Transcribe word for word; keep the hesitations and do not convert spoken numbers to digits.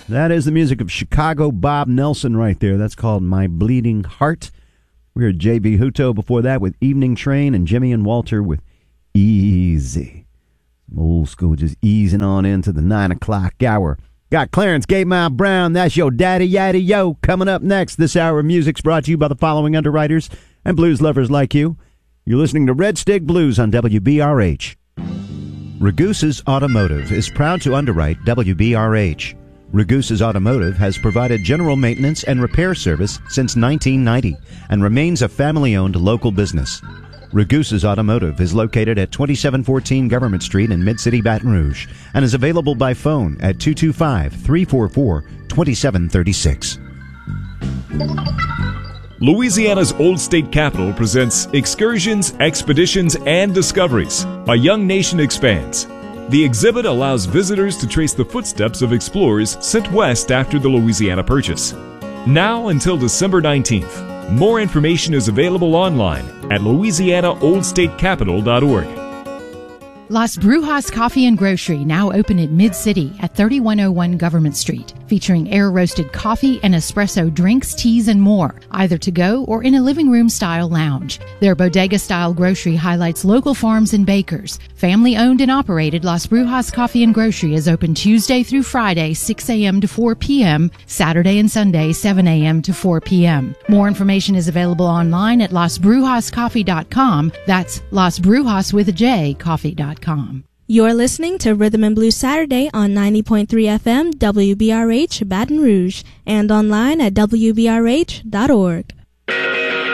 That is the music of Chicago Bob Nelson right there. That's called My Bleeding Heart. We heard J B Hutto before that with Evening Train, and Jimmy and Walter with Easy. Some old school, just easing on into the nine o'clock hour. Got Clarence Gatemouth Brown, that's your daddy yaddy yo. Coming up next, this hour of music's brought to you by the following underwriters and blues lovers like you. You're listening to Red Stick Blues on W B R H. Ragusa's Automotive is proud to underwrite W B R H. Ragusa's Automotive has provided general maintenance and repair service since nineteen ninety and remains a family-owned local business. Ragusa's Automotive is located at twenty-seven fourteen Government Street in Mid-City, Baton Rouge, and is available by phone at two two five, three four four, two seven three six. Louisiana's Old State Capitol presents Excursions, Expeditions, and Discoveries. A Young Nation Expands. The exhibit allows visitors to trace the footsteps of explorers sent west after the Louisiana Purchase. Now until December nineteenth. More information is available online at louisiana old state capitol dot org. Las Brujas Coffee and Grocery, now open at Mid-City at thirty-one oh one Government Street, featuring air-roasted coffee and espresso drinks, teas, and more, either to go or in a living room-style lounge. Their bodega-style grocery highlights local farms and bakers. Family-owned and operated, Las Brujas Coffee and Grocery is open Tuesday through Friday, six a.m. to four p.m., Saturday and Sunday, seven a.m. to four p.m. More information is available online at las brujas coffee dot com. That's Las Brujas with a J, coffee dot com. You're listening to Rhythm and Blues Saturday on ninety point three F M W B R H Baton Rouge and online at w b r h dot org.